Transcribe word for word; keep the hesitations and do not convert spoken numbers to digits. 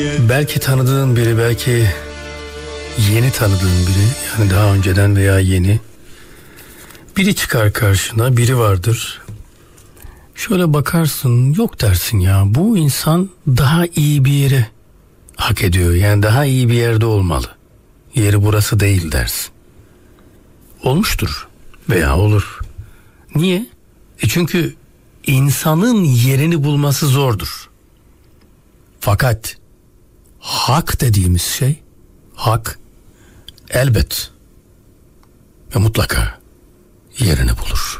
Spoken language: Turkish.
Belki tanıdığın biri, belki yeni tanıdığın biri, yani daha önceden veya yeni biri çıkar karşına, biri vardır. Şöyle bakarsın, yok dersin ya, bu insan daha iyi bir yere hak ediyor. Yani daha iyi bir yerde olmalı. Yeri burası değil dersin. Olmuştur veya olur. Niye? E çünkü insanın yerini bulması zordur. Fakat hak dediğimiz şey, hak elbet ve mutlaka yerini bulur.